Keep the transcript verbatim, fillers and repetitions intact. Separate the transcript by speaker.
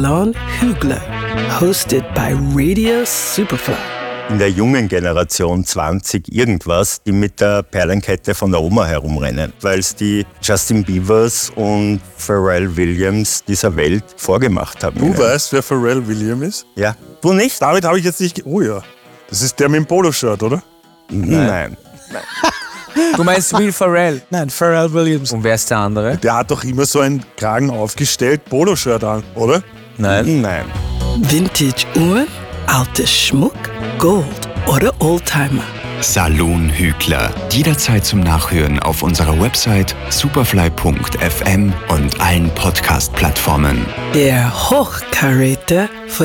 Speaker 1: Salon Hügler, hosted by Radio Superfly.
Speaker 2: In der jungen Generation zwanzig irgendwas, die mit der Perlenkette von der Oma herumrennen, weil es die Justin Biebers und Pharrell Williams dieser Welt vorgemacht haben.
Speaker 3: Du
Speaker 2: ihnen.
Speaker 3: weißt, wer Pharrell Williams ist?
Speaker 2: Ja. Du nicht?
Speaker 3: Damit habe ich jetzt nicht... Ge- oh ja, das ist der mit dem Poloshirt, oder?
Speaker 2: Nein.
Speaker 4: Du meinst Will Ferrell.
Speaker 5: Nein, Pharrell Williams.
Speaker 4: Und wer ist der andere?
Speaker 3: Der hat doch immer so einen Kragen aufgestellt, Poloshirt an, oder?
Speaker 4: Nein.
Speaker 2: Nein.
Speaker 1: Vintage-Uhren, alter Schmuck, Gold oder Oldtimer.
Speaker 6: Salon Hügler. Jederzeit zum Nachhören auf unserer Website superfly punkt f m und allen Podcast-Plattformen.
Speaker 1: Der Hochkaräter